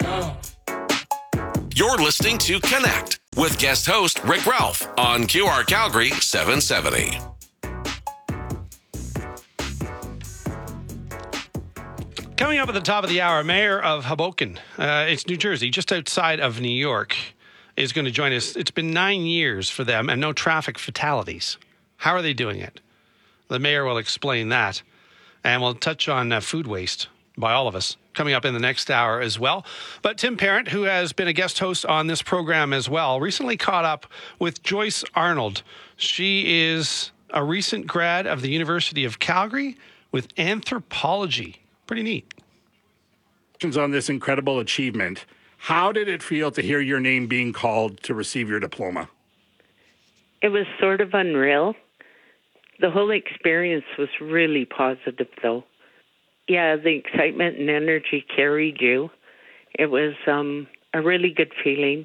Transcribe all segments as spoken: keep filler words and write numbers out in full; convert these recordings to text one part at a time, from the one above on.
You're listening to Connect with guest host Rick Ralph on Q R Calgary seven seventy. Coming up at the top of the hour, Mayor of Hoboken, uh, it's New Jersey, just outside of New York, is going to join us. It's been nine years for them and no traffic fatalities. How are they doing it? The mayor will explain that. And we'll touch on uh, food waste by all of us coming up in the next hour as well. But Tim Parent, who has been a guest host on this program as well, recently caught up with Joyce Arnold. She is a recent grad of the University of Calgary with anthropology. Pretty neat. On this incredible achievement, how did it feel to hear your name being called to receive your diploma? It was sort of unreal. The whole experience was really positive, though. Yeah, the excitement and energy carried you. It was um, a really good feeling.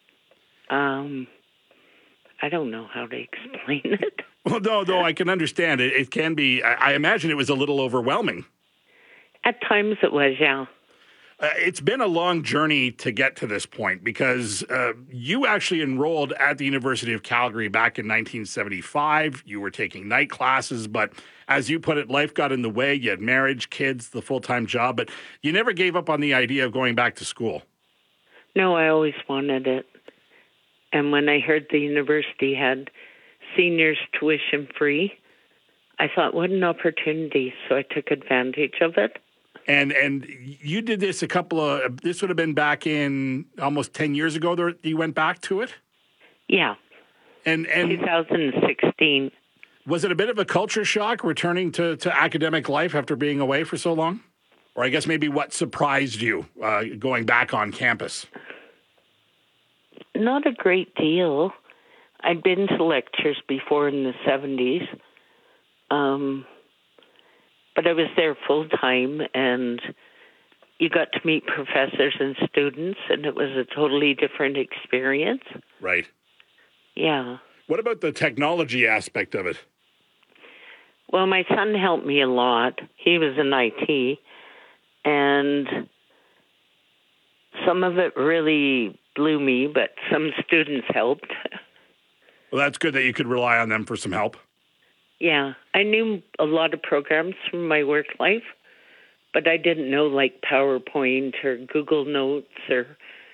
Um, I don't know how to explain it. Well, no, no, I can understand it. It can be, I, I imagine it was a little overwhelming. At times it was, yeah. Uh, it's been a long journey to get to this point because uh, you actually enrolled at the University of Calgary back in nineteen seventy-five. You were taking night classes, but as you put it, life got in the way. You had marriage, kids, the full-time job, but you never gave up on the idea of going back to school. No, I always wanted it. And when I heard the university had seniors tuition free, I thought, what an opportunity. So I took advantage of it. And and you did this a couple of, this would have been back in almost ten years ago that you went back to it? Yeah. And and twenty sixteen. Was it a bit of a culture shock returning to, to academic life after being away for so long? Or I guess maybe what surprised you uh, going back on campus? Not a great deal. I'd been to lectures before in the seventies. Um But I was there full time, and you got to meet professors and students, and it was a totally different experience. Right. Yeah. What about the technology aspect of it? Well, my son helped me a lot. He was in I T, and some of it really blew me, but some students helped. Well, that's good that you could rely on them for some help. Yeah, I knew a lot of programs from my work life, but I didn't know like PowerPoint or Google Notes or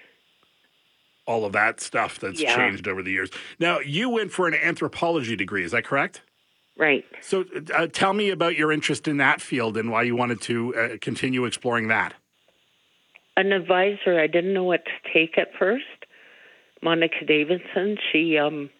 all of that stuff that's yeah. changed over the years. Now, you went for an anthropology degree, is that correct? Right. So uh, tell me about your interest in that field and why you wanted to uh, continue exploring that. An advisor, I didn't know what to take at first. Monica Davidson, she um.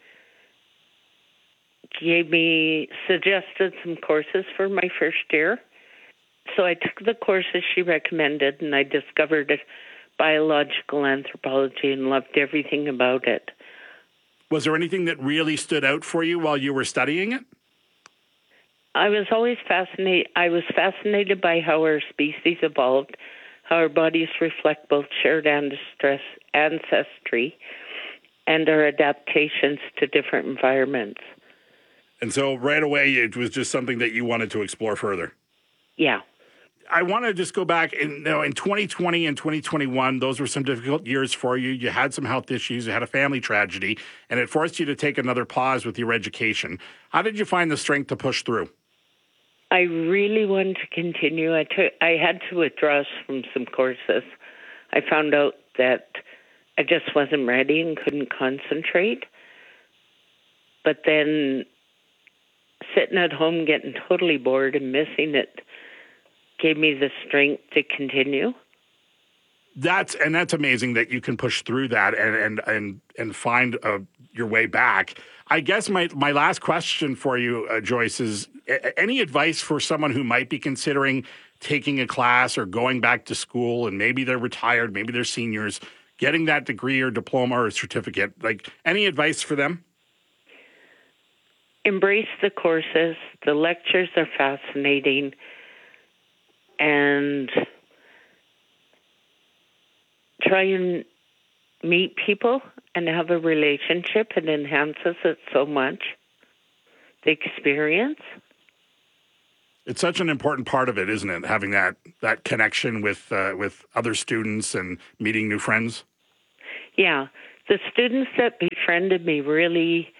gave me, suggested some courses for my first year. So I took the courses she recommended, and I discovered biological anthropology and loved everything about it. Was there anything that really stood out for you while you were studying it? I was always fascinated. I was fascinated by how our species evolved, how our bodies reflect both shared ancestry and our adaptations to different environments. And so right away, it was just something that you wanted to explore further. Yeah. I want to just go back. In, you know, in twenty twenty and twenty twenty-one, those were some difficult years for you. You had some health issues. You had a family tragedy, and it forced you to take another pause with your education. How did you find the strength to push through? I really wanted to continue. I took. I had to withdraw from some courses. I found out that I just wasn't ready and couldn't concentrate. But then sitting at home getting totally bored and missing it gave me the strength to continue. That's and that's amazing that you can push through that and and and and find uh, your way back. I guess my my last question for you, uh, Joyce, is a- any advice for someone who might be considering taking a class or going back to school, and maybe they're retired, maybe they're seniors, getting that degree or diploma or certificate? Like, any advice for them? Embrace the courses. The lectures are fascinating. And try and meet people and have a relationship. It enhances it so much. The experience. It's such an important part of it, isn't it? Having that that connection with uh, with other students and meeting new friends. Yeah, the students that befriended me really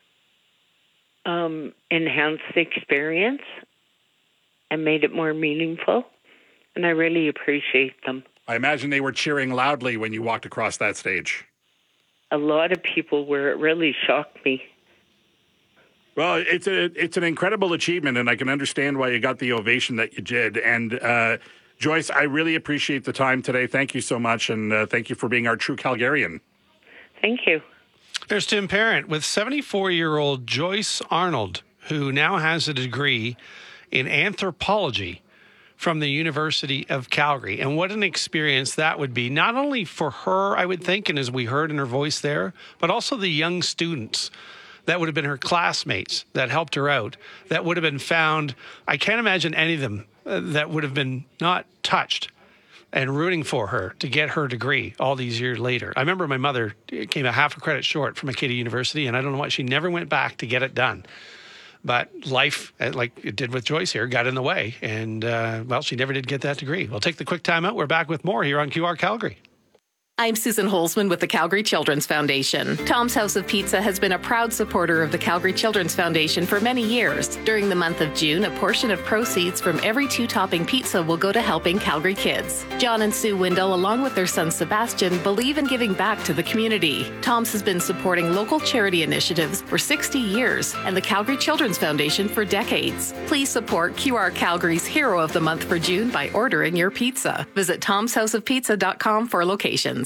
um, enhanced the experience and made it more meaningful, and I really appreciate them. I imagine they were cheering loudly when you walked across that stage. A lot of people were. It really shocked me. Well, it's a it's an incredible achievement, and I can understand why you got the ovation that you did. And uh, Joyce, I really appreciate the time today. Thank you so much, and uh, thank you for being our true Calgarian. Thank you. There's Tim Parent with seventy-four-year-old Joyce Arnold, who now has a degree in anthropology from the University of Calgary. And what an experience that would be, not only for her, I would think, and as we heard in her voice there, but also the young students that would have been her classmates that helped her out, that would have been found. I can't imagine any of them uh, that would have been not touched and rooting for her to get her degree all these years later. I remember my mother came a half a credit short from Acadiana University, and I don't know why she never went back to get it done. But life, like it did with Joyce here, got in the way. And, uh, well, she never did get that degree. We'll take the quick time out. We're back with more here on Q R Calgary. I'm Susan Holzman with the Calgary Children's Foundation. Tom's House of Pizza has been a proud supporter of the Calgary Children's Foundation for many years. During the month of June, a portion of proceeds from every two-topping pizza will go to helping Calgary kids. John and Sue Windle, along with their son Sebastian, believe in giving back to the community. Tom's has been supporting local charity initiatives for sixty years and the Calgary Children's Foundation for decades. Please support Q R Calgary's Hero of the Month for June by ordering your pizza. Visit toms house of pizza dot com for locations.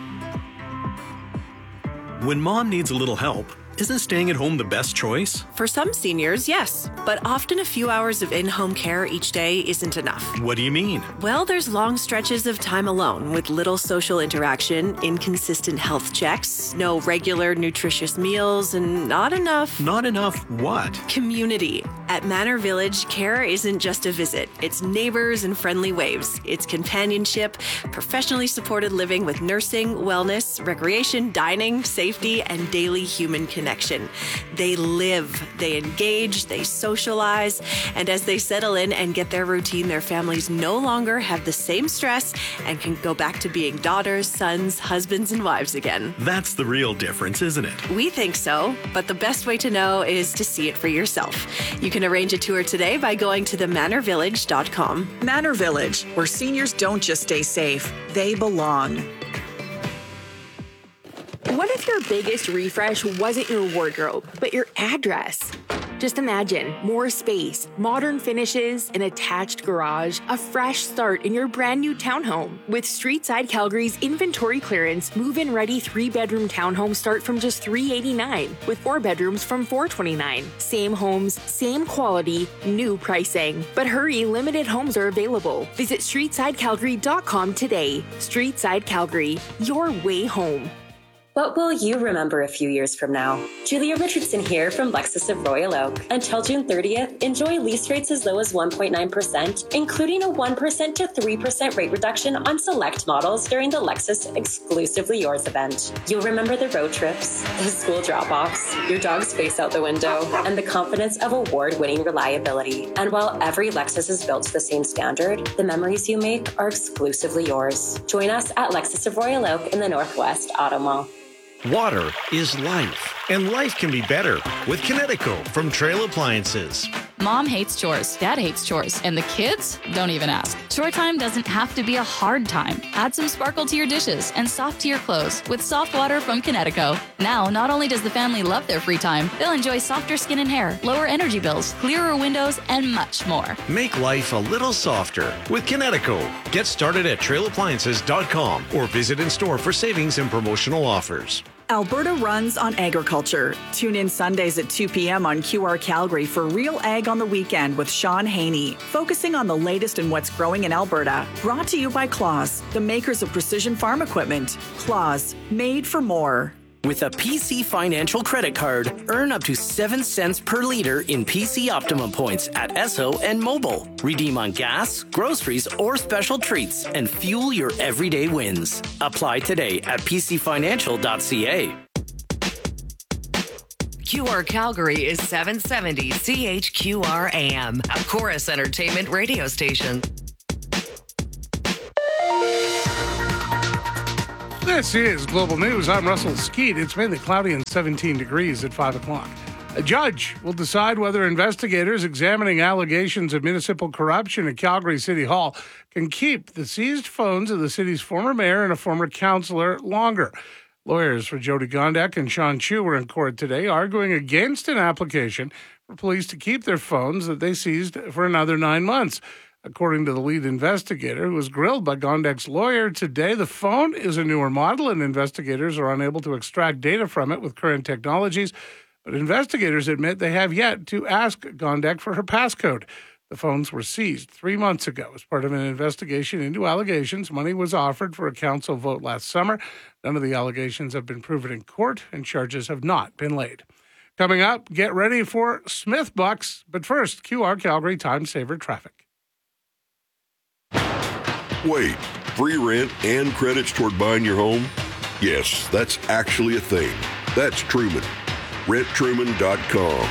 When mom needs a little help, isn't staying at home the best choice? For some seniors, yes. But often a few hours of in-home care each day isn't enough. What do you mean? Well, there's long stretches of time alone with little social interaction, inconsistent health checks, no regular nutritious meals, and not enough... Not enough what? Community. At Manor Village, care isn't just a visit. It's neighbors and friendly waves. It's companionship, professionally supported living with nursing, wellness, recreation, dining, safety, and daily human connection. Connection. They live, they engage, they socialize, and as they settle in and get their routine, their families no longer have the same stress and can go back to being daughters, sons, husbands, and wives again. That's the real difference, isn't it? We think so, but the best way to know is to see it for yourself. You can arrange a tour today by going to the manor village dot com. Manor Village, where seniors don't just stay safe, they belong. What if your biggest refresh wasn't your wardrobe, but your address? Just imagine more space, modern finishes, an attached garage, a fresh start in your brand new townhome. With Streetside Calgary's inventory clearance, move-in ready three-bedroom townhomes start from just three hundred eighty-nine dollars, with four bedrooms from four hundred twenty-nine dollars. Same homes, same quality, new pricing. But hurry, limited homes are available. Visit streetside calgary dot com today. Streetside Calgary, your way home. What will you remember a few years from now? Julia Richardson here from Lexus of Royal Oak. Until June thirtieth, enjoy lease rates as low as one point nine percent, including a one percent to three percent rate reduction on select models during the Lexus Exclusively Yours event. You'll remember the road trips, the school drop-offs, your dog's face out the window, and the confidence of award-winning reliability. And while every Lexus is built to the same standard, the memories you make are exclusively yours. Join us at Lexus of Royal Oak in the Northwest Auto Mall. Water is life, and life can be better with Kinetico from Trail Appliances. Mom hates chores, Dad hates chores, and the kids don't even ask. Chore time doesn't have to be a hard time. Add some sparkle to your dishes and soft to your clothes with soft water from Kinetico. Now, not only does the family love their free time, they'll enjoy softer skin and hair, lower energy bills, clearer windows, and much more. Make life a little softer with Kinetico. Get started at trail appliances dot com or visit in store for savings and promotional offers. Alberta runs on agriculture. Tune in Sundays at two p.m. on Q R Calgary for Real Ag on the Weekend with Sean Haney, focusing on the latest in what's growing in Alberta. Brought to you by Claas, the makers of precision farm equipment. Claas, made for more. With a P C Financial credit card, earn up to seven cents per liter in P C Optimum points at Esso and Mobile. Redeem on gas, groceries, or special treats and fuel your everyday wins. Apply today at p c financial dot c a. Q R Calgary is seven seventy C H Q R A M, a Chorus Entertainment radio station. This is Global News. I'm Russell Skeet. It's mainly cloudy and seventeen degrees at five o'clock. A judge will decide whether investigators examining allegations of municipal corruption at Calgary City Hall can keep the seized phones of the city's former mayor and a former councillor longer. Lawyers for Jody Gondek and Sean Chu were in court today arguing against an application for police to keep their phones that they seized for another nine months. According to the lead investigator, who was grilled by Gondek's lawyer today, the phone is a newer model and investigators are unable to extract data from it with current technologies. But investigators admit they have yet to ask Gondek for her passcode. The phones were seized three months ago as part of an investigation into allegations. Money was offered for a council vote last summer. None of the allegations have been proven in court, and charges have not been laid. Coming up, get ready for Smith Bucks. But first, Q R Calgary Time Saver Traffic. Wait, free rent and credits toward buying your home? Yes, that's actually a thing. That's Truman. rent truman dot com.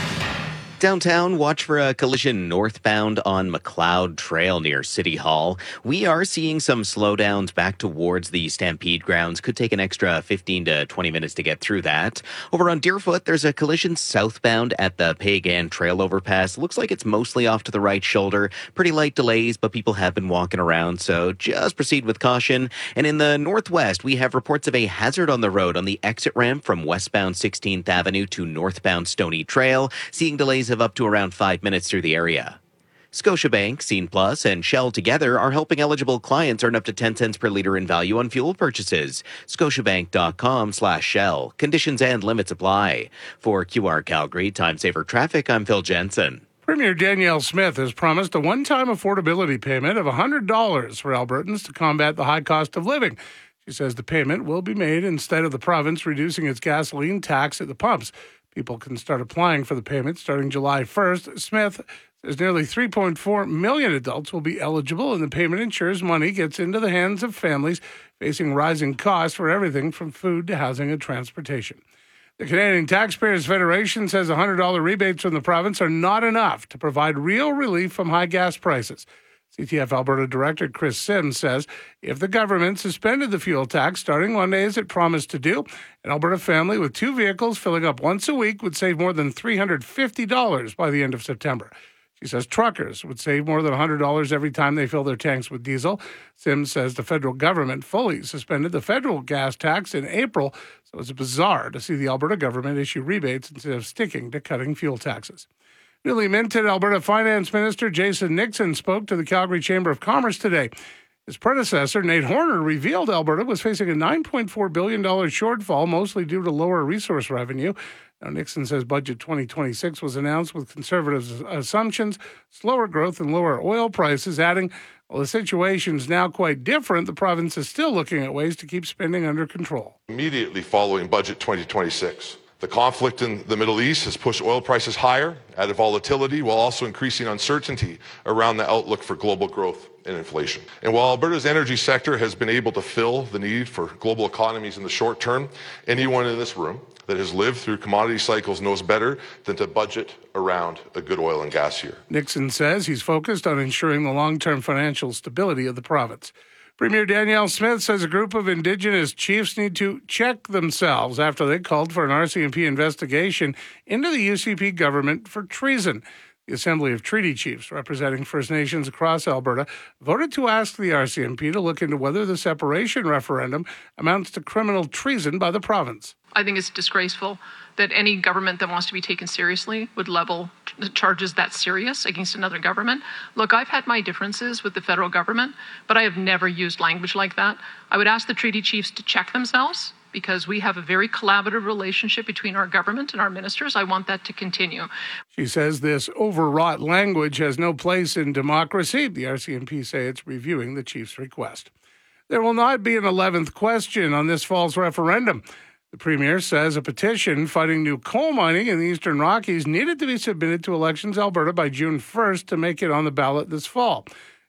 Downtown, watch for a collision northbound on McLeod Trail near City Hall. We are seeing some slowdowns back towards the Stampede grounds. Could take an extra fifteen to twenty minutes to get through that. Over on Deerfoot, there's a collision southbound at the Pagan Trail overpass. Looks like it's mostly off to the right shoulder. Pretty light delays, but people have been walking around, so just proceed with caution. And in the northwest, we have reports of a hazard on the road on the exit ramp from westbound sixteenth Avenue to northbound Stony Trail. Seeing delays of up to around five minutes through the area. Scotiabank, Scene Plus, and Shell together are helping eligible clients earn up to ten cents per litre in value on fuel purchases. Scotiabank.com slash Shell. Conditions and limits apply. For Q R Calgary Time Saver Traffic, I'm Phil Jensen. Premier Danielle Smith has promised a one-time affordability payment of one hundred dollars for Albertans to combat the high cost of living. She says the payment will be made instead of the province reducing its gasoline tax at the pumps. People can start applying for the payment starting July first. Smith says nearly three point four million adults will be eligible, and the payment ensures money gets into the hands of families facing rising costs for everything from food to housing and transportation. The Canadian Taxpayers Federation says one hundred dollars rebates from the province are not enough to provide real relief from high gas prices. C T F Alberta Director Chris Sims says if the government suspended the fuel tax starting Monday as it promised to do, an Alberta family with two vehicles filling up once a week would save more than three hundred fifty dollars by the end of September. She says truckers would save more than one hundred dollars every time they fill their tanks with diesel. Sims says the federal government fully suspended the federal gas tax in April, so it's bizarre to see the Alberta government issue rebates instead of sticking to cutting fuel taxes. Newly minted Alberta Finance Minister Jason Nixon spoke to the Calgary Chamber of Commerce today. His predecessor, Nate Horner, revealed Alberta was facing a nine point four billion dollars shortfall, mostly due to lower resource revenue. Now, Nixon says Budget twenty twenty-six was announced with conservative assumptions, slower growth, and lower oil prices, adding, well, the situation is now quite different. The province is still looking at ways to keep spending under control. Immediately following Budget twenty twenty-six, the conflict in the Middle East has pushed oil prices higher, added volatility, while also increasing uncertainty around the outlook for global growth and inflation. And while Alberta's energy sector has been able to fill the need for global economies in the short term, anyone in this room that has lived through commodity cycles knows better than to budget around a good oil and gas year. Nixon says he's focused on ensuring the long-term financial stability of the province. Premier Danielle Smith says a group of Indigenous chiefs need to check themselves after they called for an R C M P investigation into the U C P government for treason. The Assembly of Treaty Chiefs, representing First Nations across Alberta, voted to ask the R C M P to look into whether the separation referendum amounts to criminal treason by the province. I think it's disgraceful that any government that wants to be taken seriously would level charges that serious against another government. Look, I've had my differences with the federal government, but I have never used language like that. I would ask the treaty chiefs to check themselves because we have a very collaborative relationship between our government and our ministers. I want that to continue. She says this overwrought language has no place in democracy. The R C M P say it's reviewing the chief's request. There will not be an eleventh question on this fall's referendum. The Premier says a petition fighting new coal mining in the Eastern Rockies needed to be submitted to Elections Alberta by June first to make it on the ballot this fall.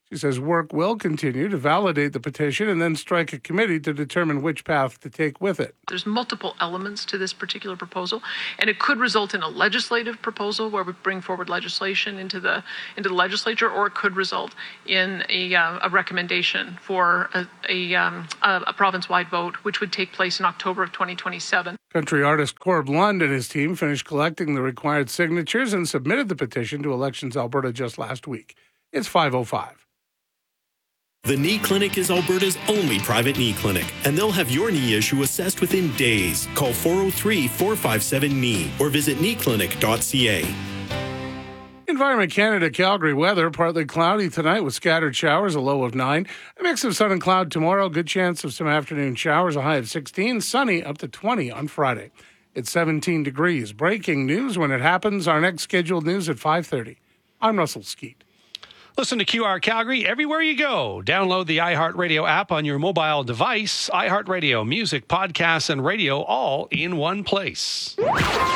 She says work will continue to validate the petition and then strike a committee to determine which path to take with it. There's multiple elements to this particular proposal, and it could result in a legislative proposal where we bring forward legislation into the into the legislature, or it could result in a, uh, a recommendation for a, a, um, a, a province-wide vote, which would take place in October of twenty twenty-seven. Country artist Corb Lund and his team finished collecting the required signatures and submitted the petition to Elections Alberta just last week. It's five oh five. The Knee Clinic is Alberta's only private knee clinic, and they'll have your knee issue assessed within days. Call four oh three, four five seven, K N E E or visit knee clinic dot c a. Environment Canada Calgary weather, partly cloudy tonight with scattered showers, a low of nine. A mix of sun and cloud tomorrow, good chance of some afternoon showers, a high of sixteen. Sunny up to twenty on Friday. It's seventeen degrees. Breaking news when it happens. Our next scheduled news at five thirty. I'm Russell Skeet. Listen to Q R Calgary everywhere you go. Download the iHeartRadio app on your mobile device. iHeartRadio, music, podcasts, and radio all in one place.